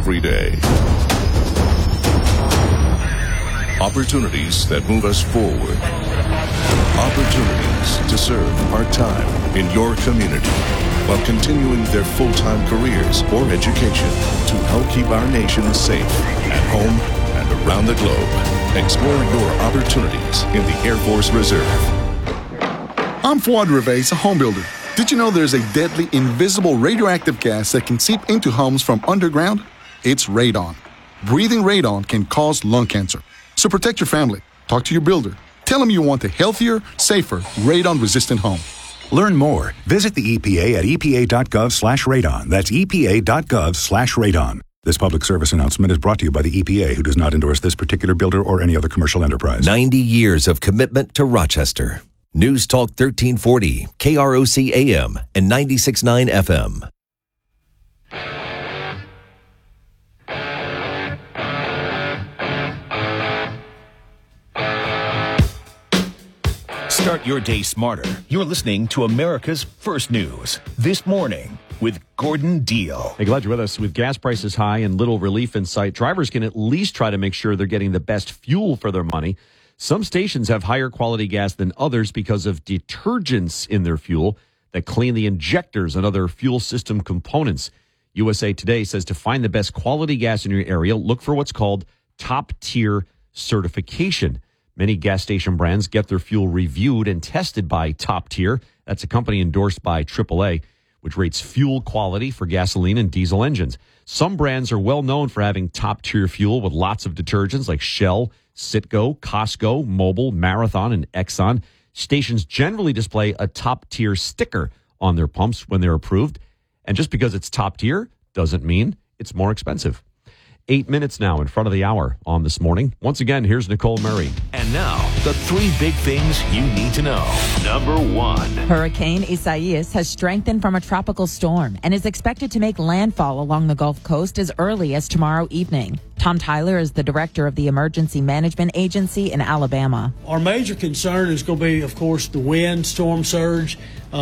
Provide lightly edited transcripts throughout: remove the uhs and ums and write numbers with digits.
every day. Opportunities that move us forward. Opportunities to serve part-time in your community while continuing their full-time careers or education to help keep our nation safe at home and around the globe. Explore your opportunities in the Air Force Reserve. I'm Fuad Revais, a home builder. Did you know there's a deadly, invisible radioactive gas that can seep into homes from underground? It's radon. Breathing radon can cause lung cancer. So protect your family. Talk to your builder. Tell them you want a healthier, safer, radon-resistant home. Learn more. Visit the EPA at epa.gov/radon. That's epa.gov/radon. This public service announcement is brought to you by the EPA, who does not endorse this particular builder or any other commercial enterprise. 90 years of commitment to Rochester. News Talk 1340, KROC AM, and 96.9 FM. Start your day smarter. You're listening to America's First News. This morning with Gordon Deal. Hey, glad you're with us. With gas prices high and little relief in sight, drivers can at least try to make sure they're getting the best fuel for their money. Some stations have higher quality gas than others because of detergents in their fuel that clean the injectors and other fuel system components. USA Today says to find the best quality gas in your area, look for what's called top-tier certification. Many gas station brands get their fuel reviewed and tested by Top Tier. That's a company endorsed by AAA, which rates fuel quality for gasoline and diesel engines. Some brands are well known for having top-tier fuel with lots of detergents like Shell, Citgo, Costco, Mobil, Marathon, and Exxon. Stations generally display a top-tier sticker on their pumps when they're approved. And just because it's top-tier doesn't mean it's more expensive. 8 minutes now in front of the hour on This Morning. Once again, here's Nicole Murray. And now, the three big things you need to know. Number one. Hurricane Isaias has strengthened from a tropical storm and is expected to make landfall along the Gulf Coast as early as tomorrow evening. Tom Tyler is the director of the Emergency Management Agency in Alabama. Our major concern is going to be, of course, the wind, storm surge,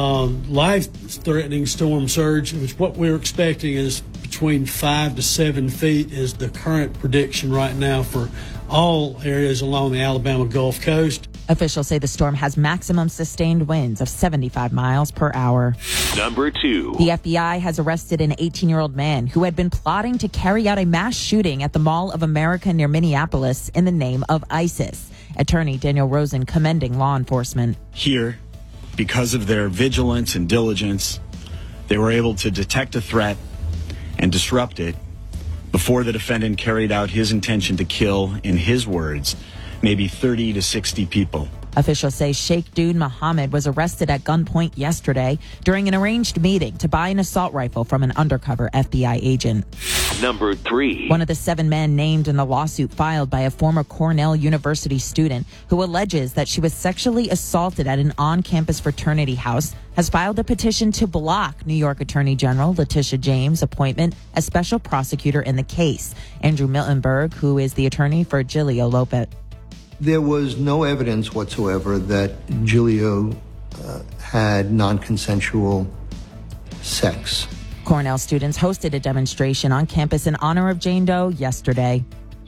life-threatening storm surge, which what we're expecting is between 5 to 7 feet is the current prediction right now for all areas along the Alabama Gulf Coast. Officials say the storm has maximum sustained winds of 75 miles per hour. Number two. The FBI has arrested an 18-year-old man who had been plotting to carry out a mass shooting at the Mall of America near Minneapolis in the name of ISIS. Attorney Daniel Rosen commending law enforcement. Here, because of their vigilance and diligence, they were able to detect a threat and disrupt it before the defendant carried out his intention to kill, in his words, maybe 30 to 60 people. Officials say Sheikh Doon Mohammed was arrested at gunpoint yesterday during an arranged meeting to buy an assault rifle from an undercover FBI agent. Number three. One of the 7 men named in the lawsuit filed by a former Cornell University student who alleges that she was sexually assaulted at an on-campus fraternity house has filed a petition to block New York Attorney General Letitia James' appointment as special prosecutor in the case. Andrew Miltenberg, who is the attorney for Giulio Lopez. There was no evidence whatsoever that Giulio had non-consensual sex. Cornell students hosted a demonstration on campus in honor of Jane Doe yesterday.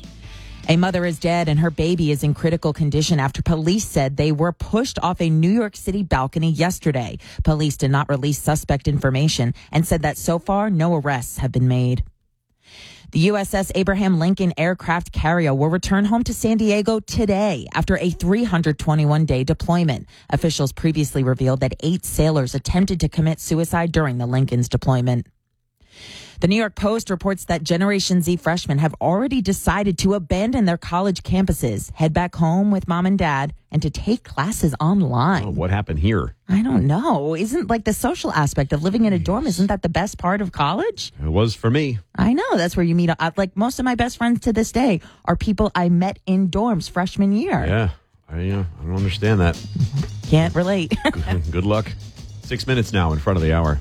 A mother is dead and her baby is in critical condition after police said they were pushed off a New York City balcony yesterday. Police did not release suspect information and said that so far no arrests have been made. The USS Abraham Lincoln aircraft carrier will return home to San Diego today after a 321-day deployment. Officials previously revealed that 8 sailors attempted to commit suicide during the Lincoln's deployment. The New York Post reports that Generation Z freshmen have already decided to abandon their college campuses, head back home with mom and dad, and to take classes online. Oh, what happened here? I don't know. Isn't like the social aspect of living in a dorm, isn't that the best part of college? It was for me. I know. That's where you meet. Like most of my best friends to this day are people I met in dorms freshman year. Yeah. I don't understand that. Can't relate. Good luck. 6 minutes now in front of the hour.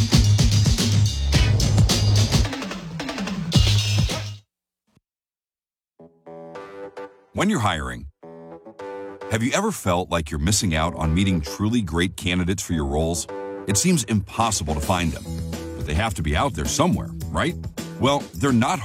When you're hiring, have you ever felt like you're missing out on meeting truly great candidates for your roles? It seems impossible to find them, but they have to be out there somewhere, right? Well, they're not